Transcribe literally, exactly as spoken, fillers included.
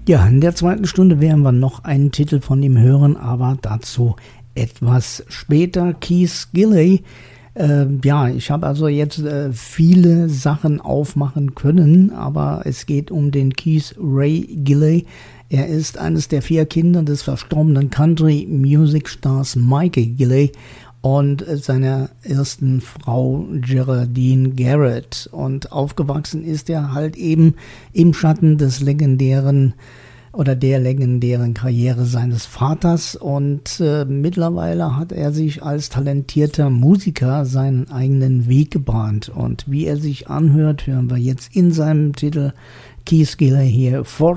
Ja, in der zweiten Stunde werden wir noch einen Titel von ihm hören, aber dazu etwas später. Keith Gilley. Äh, ja, ich habe also jetzt äh, viele Sachen aufmachen können, aber es geht um den Keith Ray Gilley. Er ist eines der vier Kinder des verstorbenen Country-Music-Stars Michael Gilley und seiner ersten Frau Geraldine Garrett. Und aufgewachsen ist er halt eben im Schatten des legendären oder der legendären Karriere seines Vaters. Und äh, mittlerweile hat er sich als talentierter Musiker seinen eigenen Weg gebahnt. Und wie er sich anhört, hören wir jetzt in seinem Titel Keith Gilley hier, For